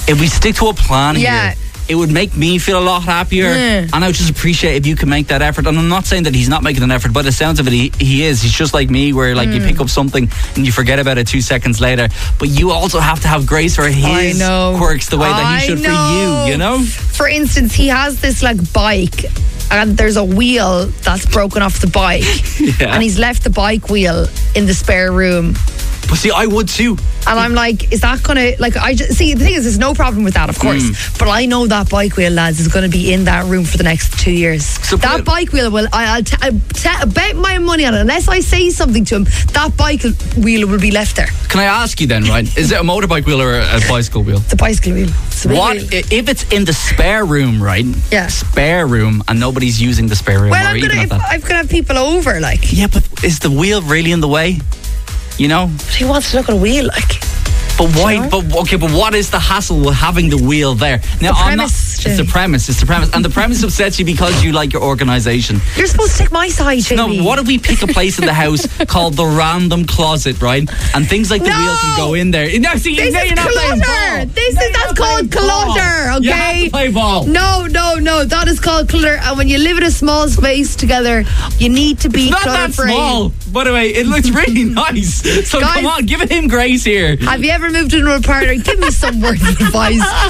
if we stick to a plan Yeah. here, it would make me feel a lot happier. And I would just appreciate if you can make that effort. And I'm not saying that he's not making an effort, but the sounds of it, he is. He's just like me, where like you pick up something and you forget about it 2 seconds later. But you also have to have grace for his quirks the way that he should for you, you know? For instance, he has this like bike, and there's a wheel that's broken off the bike. And he's left the bike wheel in the spare room. But see, I would too. And I'm like, is that gonna, like, see, the thing is, there's no problem with that, of course. But I know that bike wheel, lads, is gonna be in that room for the next 2 years. So that bike wheel will, I bet my money on it, unless I say something to him, that bike wheel will be left there. Can I ask you then, right? Is it a motorbike wheel or a bicycle wheel? It's a bicycle wheel. What if it's in the spare room, right? Yeah. Spare room, and nobody's using the spare room. Well, I'm gonna have people over, like. Yeah, but is the wheel really in the way? You know? But he wants to look at a wheel, like. But why? You know? But what is the hassle with having the wheel there? Now, it's the premise. It's the premise, and the premise upsets you because you like your organisation. You're supposed to take my side, Jamie. No, what if we pick a place in the house called the random closet, right? And things like the wheel can go in there. No, see, this is clutter. That's called clutter. Okay. You have to play ball. No. That is called clutter. And when you live in a small space together, you need to be clutter-free. Not that small. By the way, it looks really nice. So guys, come on, give him grace here. Have you ever moved into an apartment? Give me some word of advice.